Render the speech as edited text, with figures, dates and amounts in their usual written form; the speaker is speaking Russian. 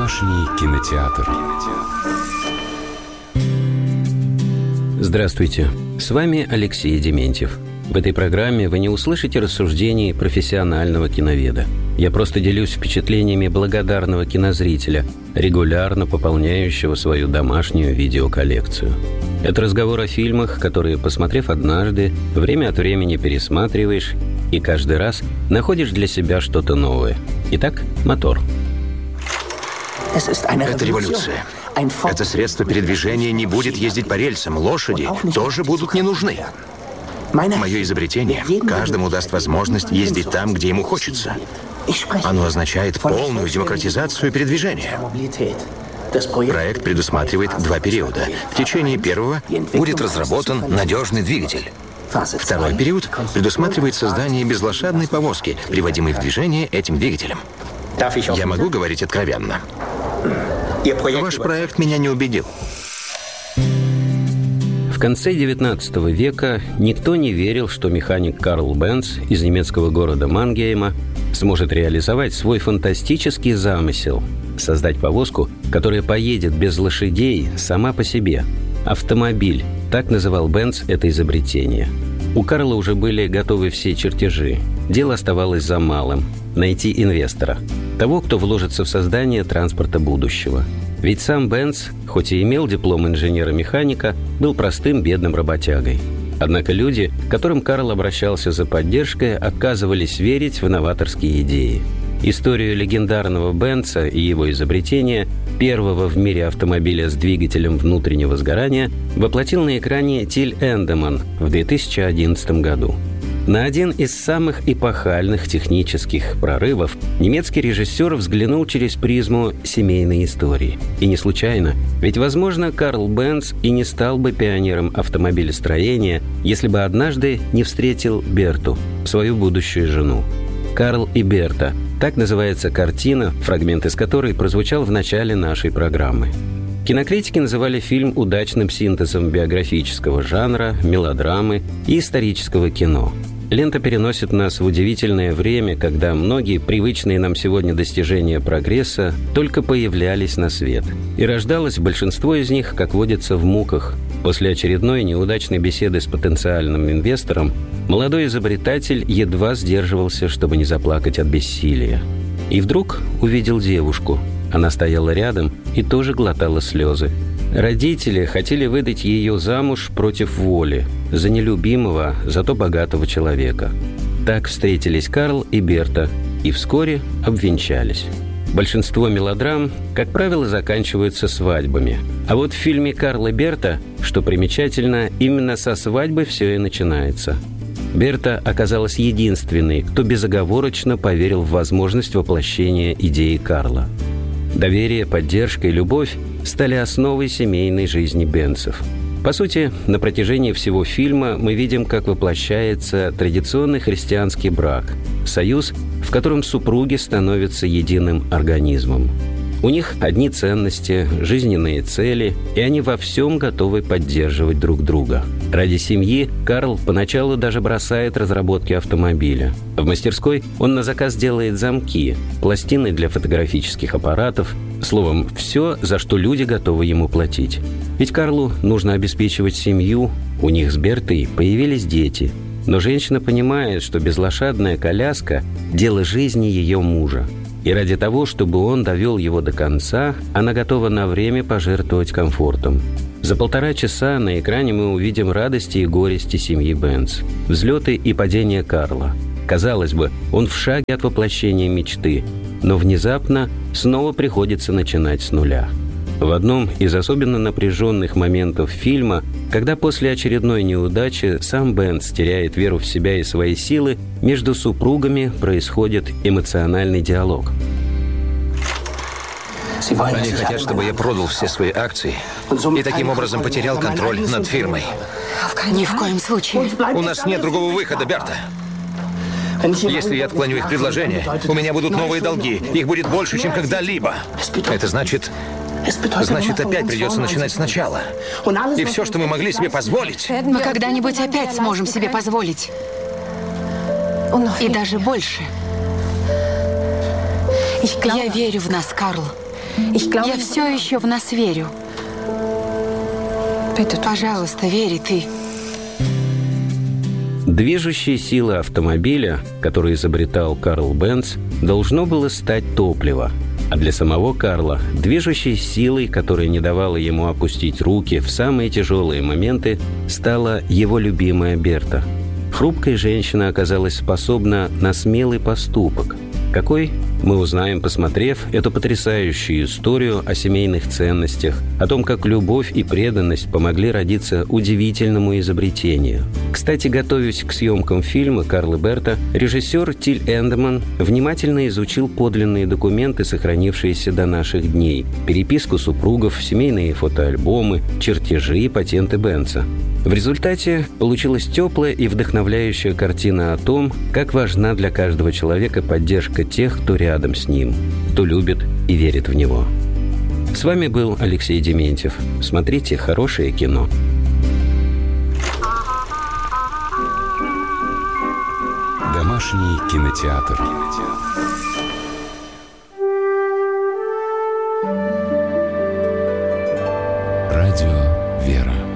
Домашний кинотеатр. Здравствуйте, с вами Алексей Дементьев. В этой программе вы не услышите рассуждений профессионального киноведа. Я просто делюсь впечатлениями благодарного кинозрителя, регулярно пополняющего свою домашнюю видеоколлекцию. Это разговор о фильмах, которые, посмотрев однажды, время от времени пересматриваешь и каждый раз находишь для себя что-то новое. Итак, мотор. Это революция. Это средство передвижения не будет ездить по рельсам. Лошади тоже будут не нужны. Мое изобретение каждому даст возможность ездить там, где ему хочется. Оно означает полную демократизацию передвижения. Проект предусматривает 2 периода. В течение первого будет разработан надежный двигатель. Второй период предусматривает создание безлошадной повозки, приводимой в движение этим двигателем. Я могу говорить откровенно. Ваш проект меня не убедил. В конце XIX века никто не верил, что механик Карл Бенц из немецкого города Мангейма сможет реализовать свой фантастический замысел – создать повозку, которая поедет без лошадей сама по себе. Автомобиль – так называл Бенц это изобретение. У Карла уже были готовы все чертежи. Дело оставалось за малым – найти инвестора. Того, кто вложится в создание транспорта будущего. Ведь сам Бенц, хоть и имел диплом инженера-механика, был простым бедным работягой. Однако люди, к которым Карл обращался за поддержкой, отказывались верить в новаторские идеи. Историю легендарного Бенца и его изобретения, первого в мире автомобиля с двигателем внутреннего сгорания, воплотил на экране Тиль Эндеман в 2011 году. На один из самых эпохальных технических прорывов немецкий режиссер взглянул через призму семейной истории. И не случайно, ведь, возможно, Карл Бенц и не стал бы пионером автомобилестроения, если бы однажды не встретил Берту, свою будущую жену. «Карл и Берта» – так называется картина, фрагмент из которой прозвучал в начале нашей программы. Кинокритики называли фильм удачным синтезом биографического жанра, мелодрамы и исторического кино. Лента переносит нас в удивительное время, когда многие привычные нам сегодня достижения прогресса только появлялись на свет. И рождалось большинство из них, как водится, в муках. После очередной неудачной беседы с потенциальным инвестором молодой изобретатель едва сдерживался, чтобы не заплакать от бессилия. И вдруг увидел девушку. Она стояла рядом и тоже глотала слезы. Родители хотели выдать ее замуж против воли, за нелюбимого, зато богатого человека. Так встретились Карл и Берта и вскоре обвенчались. Большинство мелодрам, как правило, заканчиваются свадьбами. А вот в фильме «Карл и Берта», что примечательно, именно со свадьбы все и начинается. Берта оказалась единственной, кто безоговорочно поверил в возможность воплощения идеи Карла. Доверие, поддержка и любовь стали основой семейной жизни Бенцев. По сути, на протяжении всего фильма мы видим, как воплощается традиционный христианский брак – союз, в котором супруги становятся единым организмом. У них одни ценности, жизненные цели, и они во всем готовы поддерживать друг друга. Ради семьи Карл поначалу даже бросает разработки автомобиля. В мастерской он на заказ делает замки, пластины для фотографических аппаратов, словом, все, за что люди готовы ему платить. Ведь Карлу нужно обеспечивать семью, у них с Бертой появились дети. Но женщина понимает, что безлошадная коляска – дело жизни ее мужа. И ради того, чтобы он довел его до конца, она готова на время пожертвовать комфортом. За 1,5 часа на экране мы увидим радости и горести семьи Бенц, взлеты и падения Карла. Казалось бы, он в шаге от воплощения мечты, но внезапно снова приходится начинать с нуля. В одном из особенно напряженных моментов фильма, когда после очередной неудачи сам Бенц теряет веру в себя и свои силы, между супругами происходит эмоциональный диалог. Они хотят, чтобы я продал все свои акции и таким образом потерял контроль над фирмой. Ни в коем случае. У нас нет другого выхода, Берта. Если я отклоню их предложение, у меня будут новые долги. Их будет больше, чем когда-либо. Это значит, опять придется начинать сначала. И все, что мы могли себе позволить... Мы когда-нибудь опять сможем себе позволить. И даже больше. Я верю в нас, Карл. Я все еще в нас верю. Пожалуйста, верь и ты. Движущей силой автомобиля, который изобретал Карл Бенц, должно было стать топливо. А для самого Карла движущей силой, которая не давала ему опустить руки в самые тяжелые моменты, стала его любимая Берта. Хрупкая женщина оказалась способна на смелый поступок. Какой? Мы узнаем, посмотрев эту потрясающую историю о семейных ценностях, о том, как любовь и преданность помогли родиться удивительному изобретению. Кстати, готовясь к съемкам фильма «Карл и Берта», режиссер Тиль Эндеман внимательно изучил подлинные документы, сохранившиеся до наших дней, переписку супругов, семейные фотоальбомы, чертежи и патенты Бенца. В результате получилась теплая и вдохновляющая картина о том, как важна для каждого человека поддержка тех, кто рядом с ним, кто любит и верит в него. С вами был Алексей Дементьев. Смотрите хорошее кино. Домашний кинотеатр. Радио «Вера».